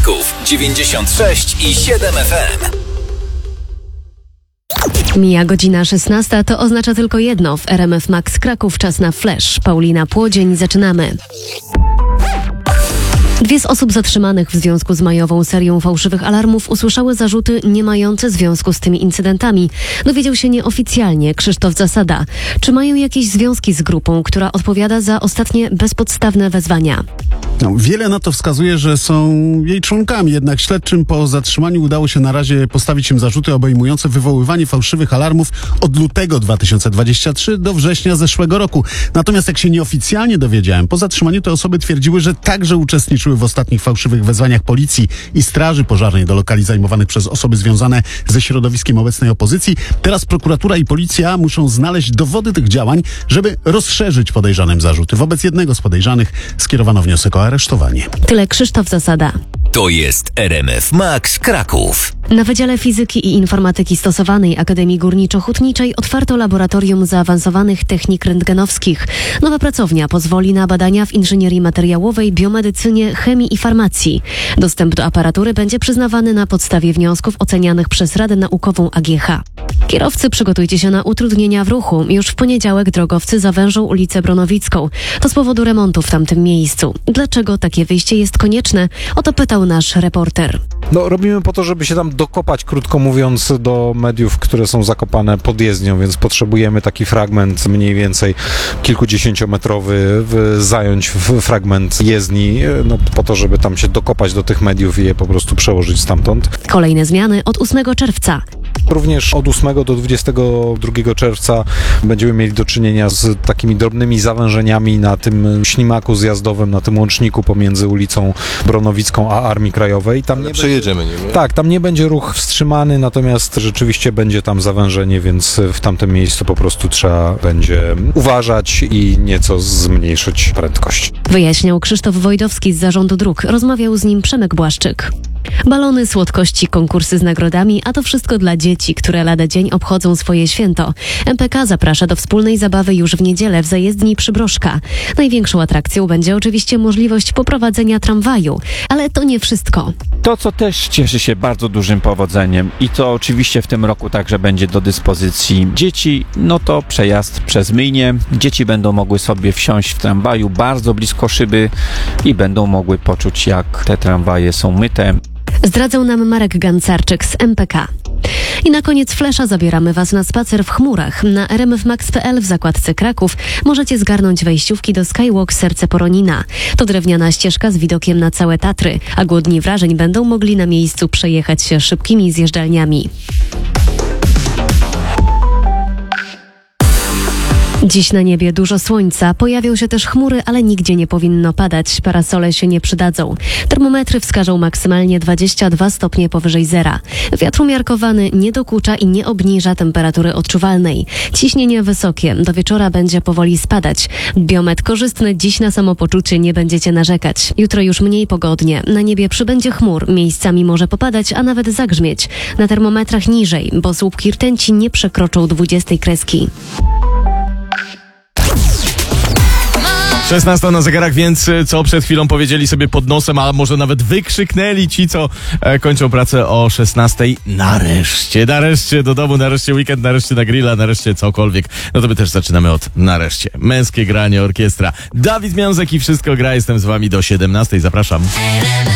Kraków 96,7 FM. Mija godzina 16, to oznacza tylko jedno. W RMF Max Kraków czas na flash. Paulina Płodzień, zaczynamy. 2 z osób zatrzymanych w związku z majową serią fałszywych alarmów usłyszały zarzuty nie mające związku z tymi incydentami. Dowiedział się nieoficjalnie Krzysztof Zasada. Czy mają jakieś związki z grupą, która odpowiada za ostatnie bezpodstawne wezwania? Wiele na to wskazuje, że są jej członkami, jednak śledczym po zatrzymaniu udało się na razie postawić im zarzuty obejmujące wywoływanie fałszywych alarmów od lutego 2023 do września zeszłego roku. Natomiast jak się nieoficjalnie dowiedziałem, po zatrzymaniu te osoby twierdziły, że także uczestniczyły w ostatnich fałszywych wezwaniach policji i straży pożarnej do lokali zajmowanych przez osoby związane ze środowiskiem obecnej opozycji. Teraz prokuratura i policja muszą znaleźć dowody tych działań, żeby rozszerzyć podejrzanym zarzuty. Wobec jednego z podejrzanych skierowano wniosek o aresztowanie. Tyle Krzysztof Zasada. To jest RMF Max Kraków. Na Wydziale Fizyki i Informatyki Stosowanej Akademii Górniczo-Hutniczej otwarto laboratorium zaawansowanych technik rentgenowskich. Nowa pracownia pozwoli na badania w inżynierii materiałowej, biomedycynie, chemii i farmacji. Dostęp do aparatury będzie przyznawany na podstawie wniosków ocenianych przez Radę Naukową AGH. Kierowcy, przygotujcie się na utrudnienia w ruchu. Już w poniedziałek drogowcy zawężą ulicę Bronowicką. To z powodu remontu w tamtym miejscu. Dlaczego takie wyjście jest konieczne? O to pytał nasz reporter. Robimy po to, żeby się tam dokopać, krótko mówiąc, do mediów, które są zakopane pod jezdnią, więc potrzebujemy taki fragment mniej więcej kilkudziesięciometrowy, zająć fragment jezdni, po to, żeby tam się dokopać do tych mediów i je po prostu przełożyć stamtąd. Kolejne zmiany od 8 czerwca. Również od 8 do 22 czerwca będziemy mieli do czynienia z takimi drobnymi zawężeniami na tym ślimaku zjazdowym, na tym łączniku pomiędzy ulicą Bronowicką a Armii Krajowej. Tam nie przejedziemy nim, nie? Tak, tam nie będzie ruch wstrzymany, natomiast rzeczywiście będzie tam zawężenie, więc w tamtym miejscu po prostu trzeba będzie uważać i nieco zmniejszyć prędkość. Wyjaśniał Krzysztof Wojdowski z Zarządu Dróg. Rozmawiał z nim Przemek Błaszczyk. Balony, słodkości, konkursy z nagrodami, a to wszystko dla dzieci, które lada dzień obchodzą swoje święto. MPK zaprasza do wspólnej zabawy już w niedzielę w zajezdni Przybrożka. Największą atrakcją będzie oczywiście możliwość poprowadzenia tramwaju, ale to nie wszystko. To, co też cieszy się bardzo dużym powodzeniem i to oczywiście w tym roku także będzie do dyspozycji dzieci, to przejazd przez Myjnie. Dzieci będą mogły sobie wsiąść w tramwaju bardzo blisko szyby i będą mogły poczuć, jak te tramwaje są myte. Zdradzał nam Marek Gancarczyk z MPK. I na koniec flesza zabieramy Was na spacer w chmurach. Na rmfmax.pl w zakładce Kraków możecie zgarnąć wejściówki do Skywalk Serce Poronina. To drewniana ścieżka z widokiem na całe Tatry, a głodni wrażeń będą mogli na miejscu przejechać się szybkimi zjeżdżalniami. Dziś na niebie dużo słońca, pojawią się też chmury, ale nigdzie nie powinno padać. Parasole się nie przydadzą. Termometry wskażą maksymalnie 22 stopnie powyżej zera. Wiatr umiarkowany nie dokucza i nie obniża temperatury odczuwalnej. Ciśnienie wysokie, do wieczora będzie powoli spadać. Biometr korzystny, dziś na samopoczucie nie będziecie narzekać. Jutro już mniej pogodnie. Na niebie przybędzie chmur, miejscami może popadać, a nawet zagrzmieć. Na termometrach niżej, bo słupki rtęci nie przekroczą 20 kreski. 16 na zegarach, więc co przed chwilą powiedzieli sobie pod nosem, a może nawet wykrzyknęli ci, co kończą pracę o 16. Nareszcie do domu, nareszcie weekend, nareszcie na grilla, nareszcie cokolwiek. To my też zaczynamy od nareszcie. Męskie granie, orkiestra. Dawid Miązek i Wszystko gra. Jestem z wami do 17. Zapraszam.